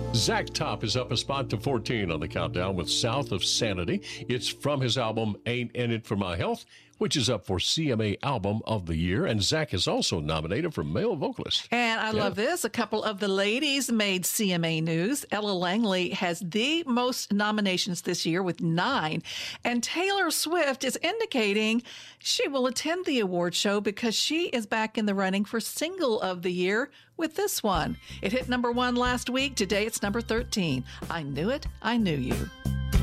Zach Top is up a spot to 14 on the countdown with South of Sanity. It's from his album Ain't In It For My Health, which is up for CMA Album of the Year. And Zach is also nominated for Male Vocalist. And I love this. A couple of the ladies made CMA news. Ella Langley has the most nominations this year with 9. And Taylor Swift is indicating she will attend the award show because she is back in the running for Single of the Year with this one. It hit number 1 last week. Today it's number 13. I Knew It, I Knew You.